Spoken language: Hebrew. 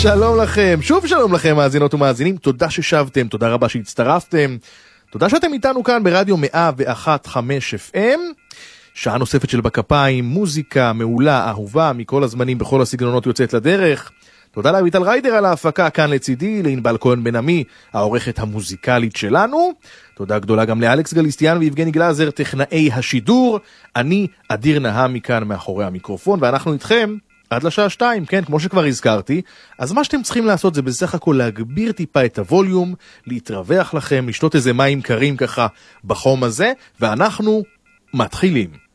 שלום לכם, שוב שלום לכם מאזינות ומאזינים, תודה ששבתם, תודה רבה שהצטרפתם, תודה שאתם איתנו כאן ברדיו 101.5 FM, שעה נוספת של בכפיים, מוזיקה מעולה, אהובה, מכל הזמנים, בכל הסגנונות יוצאת לדרך. תודה לאביטל ריידר על ההפקה כאן לצידי, לענבל כהן בן עמי, העורכת המוזיקלית שלנו. תודה גדולה גם לאלכס גליסטיאן ויבגני גלזר, טכנאי השידור. אני אדיר נהמי כאן מאחורי המיקרופון, ואנחנו איתכם עד לשעה 2, כן, כמו שכבר הזכרתי. אז מה שאתם צריכים לעשות זה בסך הכל להגביר טיפה את הווליום, להתרווח לכם, לשתות איזה מים קרים ככה בחום הזה, ואנחנו מתחילים.